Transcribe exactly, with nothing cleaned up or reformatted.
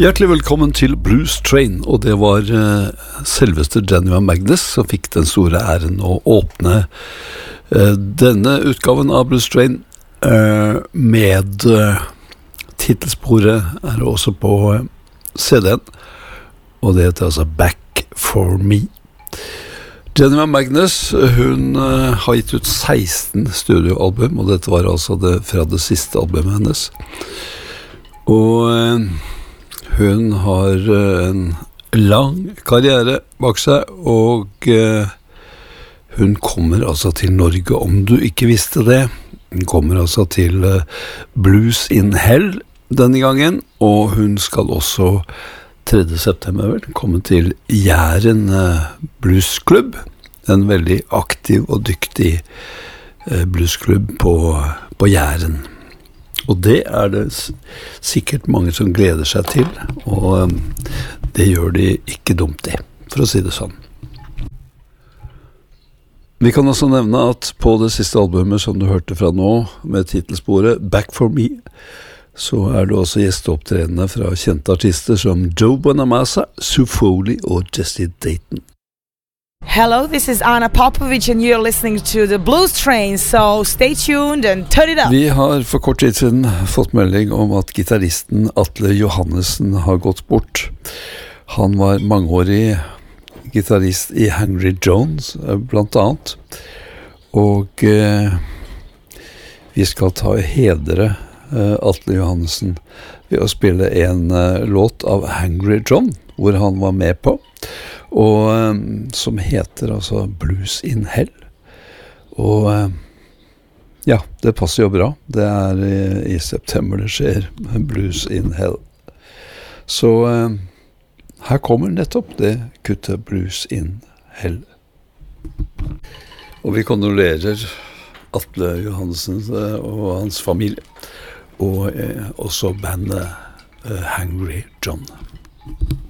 Hjertelig velkommen til Blues Train, og det var uh, selveste Genuine Magnus som fikk den store æren å åpne uh, denne utgaven av Blues Train uh, med uh, titelsporet er også på uh, C D-en, og det heter altså Back for Me. Genuine Magnus, hun uh, har gitt ut seksten studioalbum, og dette var altså det fra det siste albumet hennes. Og uh, hun har en lang karriere bak seg, og uh, hun kommer altså til Norge, om du ikke visste det. Hun kommer altså til uh, Blues in Hell denne gangen, og hun skal også tredje september vel, komme til Jæren uh, Bluesklubb, en veldig aktiv og dyktig uh, bluesklubb på, på Jæren. Og det er det sikkert mange som gleder seg til, og um, det gjør de ikke dumt i, for å si det sånn. Vi kan også nevne at på det siste albumet som du hørte fra nå, med titelsporet Back for Me, så er det også gjesteopptredende fra kjente artister som Joe Bonamassa, Sue Foley og Jesse Dayton. Hello, this is Anna Popovic and you're listening to the Blues Train, so stay tuned and turn it up. Vi har for kort tid siden fått melding om at gitaristen Atle Johannessen har gått bort. Han var mangeårig gitarist i Hungry Jones, blant annet. Og eh, vi skal ta hedre eh, Atle Johannessen ved å spille en eh, låt av Hungry John, hvor han var med på. Og um, som heter altså Blues in Hell. Og um, ja, det passer jo bra. Det er i, i september det skjer, Blues in Hell. Så um, her kommer nettopp det kuttet Blues in Hell. Og vi kondolerer Atle Johannessen og hans familie, og eh, også bandet uh, Hungry John.